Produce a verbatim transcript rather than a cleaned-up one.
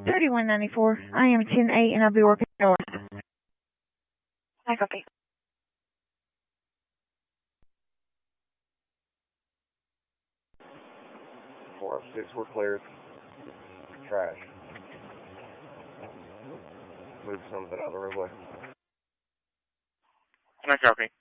thirty-one ninety-four. I am ten eight, and I'll be working north. I copy. four six, we're cleared. Trash. Move some of it out of the roadway. I copy.